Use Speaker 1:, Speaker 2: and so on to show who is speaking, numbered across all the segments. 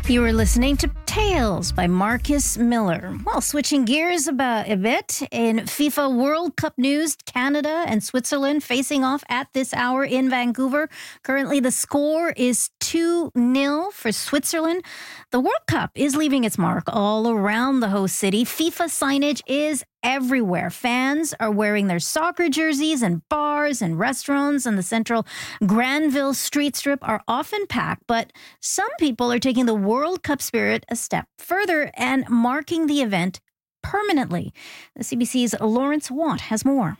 Speaker 1: You were listening to Tales by Marcus Miller. Well, switching gears a bit, in FIFA World Cup news, Canada and Switzerland facing off at this hour in Vancouver. Currently, the score is 2-0 for Switzerland. The World Cup is leaving its mark all around the host city. FIFA signage is everywhere. Fans are wearing their soccer jerseys, and bars and restaurants on the central Granville street strip are often packed. But some people are taking the World Cup spirit a step further and marking the event permanently. The CBC's Lawrence Watt has more.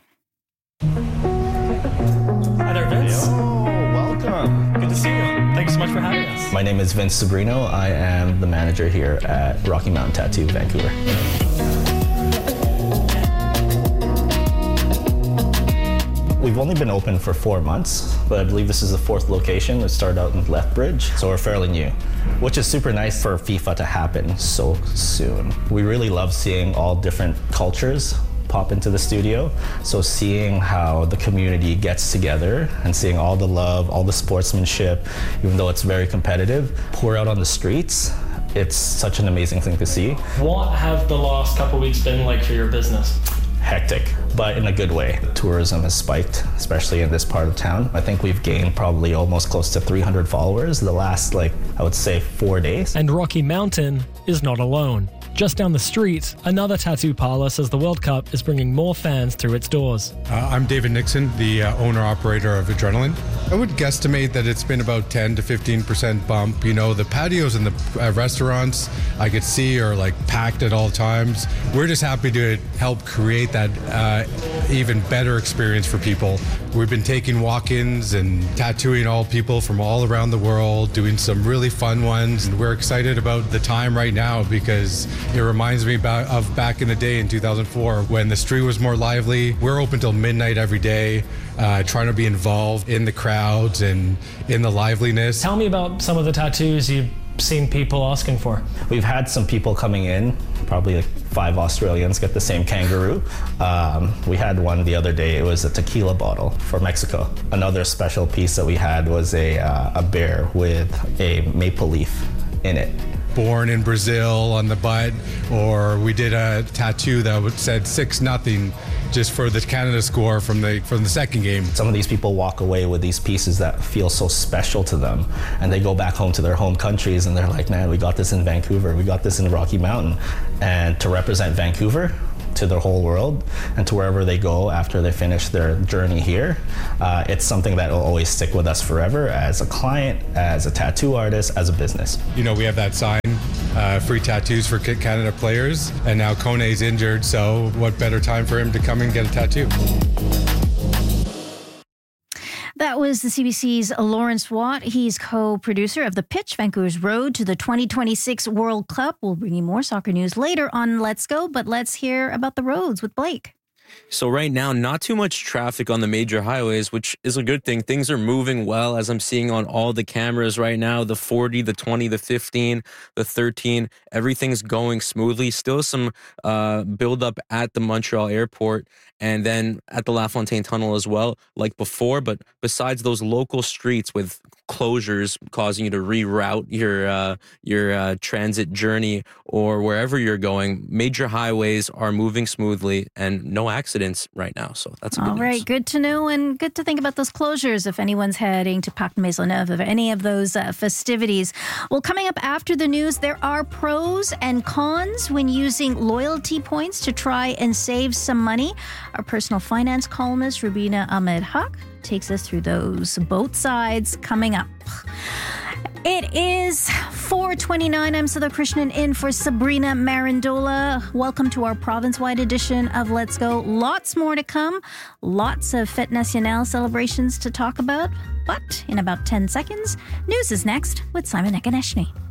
Speaker 2: Hi there, Vince.
Speaker 3: Oh, welcome.
Speaker 2: Good to see you. Thanks so much for having us.
Speaker 3: My name is Vince Sabrino. I am the manager here at Rocky Mountain Tattoo, Vancouver. We've only been open for 4 months, but I believe this is the 4th location. It started out in Lethbridge, so we're fairly new, which is super nice for FIFA to happen so soon. We really love seeing all different cultures pop into the studio. So seeing how the community gets together and seeing all the love, all the sportsmanship, even though it's very competitive, pour out on the streets. It's such an amazing thing to see.
Speaker 2: What have the last couple of weeks been like for your business?
Speaker 3: Hectic, but in a good way. Tourism has spiked, especially in this part of town. I think we've gained probably almost close to 300 followers the last, I would say 4 days.
Speaker 4: And Rocky Mountain is not alone. Just down the street, another tattoo parlor says the World Cup is bringing more fans through its doors.
Speaker 5: I'm David Nixon, the owner-operator of Adrenaline. I would guesstimate that it's been about 10 to 15% bump. You know, the patios and the restaurants I could see are packed at all times. We're just happy to help create that even better experience for people. We've been taking walk-ins and tattooing all people from all around the world, doing some really fun ones. And we're excited about the time right now because it reminds me of back in the day in 2004 when the street was more lively. We're open till midnight every day, trying to be involved in the crowds and in the liveliness.
Speaker 2: Tell me about some of the tattoos you've seen people asking for.
Speaker 3: We've had some people coming in, probably 5 Australians get the same kangaroo. We had one the other day, it was a tequila bottle for Mexico. Another special piece that we had was a bear with a maple leaf in it.
Speaker 5: Born in Brazil on the butt, or we did a tattoo that said 6-0 just for the Canada score from the second game.
Speaker 3: Some of these people walk away with these pieces that feel so special to them, and they go back home to their home countries and they're like, man, we got this in Vancouver, we got this in Rocky Mountain. And to represent Vancouver to the whole world and to wherever they go after they finish their journey here, it's something that will always stick with us forever as a client, as a tattoo artist, as a business.
Speaker 5: You know, we have that sign, free tattoos for Canada players, and now Kone's injured, so what better time for him to come and get a tattoo?
Speaker 1: That was the CBC's Lawrence Watt. He's co-producer of The Pitch, Vancouver's Road to the 2026 World Cup. We'll bring you more soccer news later on Let's Go, but let's hear about the roads with Blake.
Speaker 6: So right now, not too much traffic on the major highways, which is a good thing. Things are moving well, as I'm seeing on all the cameras right now. The 40, the 20, the 15, the 13, everything's going smoothly. Still some buildup at the Montreal airport and then at the LaFontaine Tunnel as well, like before. But besides those local streets with closures causing you to reroute your transit journey or wherever you're going, major highways are moving smoothly and no accidents right now. So that's a good
Speaker 1: All right,
Speaker 6: news.
Speaker 1: good to know and good to think about those closures if anyone's heading to Parc Maisonneuve of any of those festivities. Well, coming up after the news, there are pros and cons when using loyalty points to try and save some money. Our personal finance columnist, Rubina Ahmed Haq, takes us through those both sides coming up. It is 4:29. I'm Sudha Krishnan in for Sabrina Marandola. Welcome to our province-wide edition of Let's Go. Lots more to come. Lots of Fête Nationale celebrations to talk about. But in about 10 seconds, news is next with Simon Ekaneshny.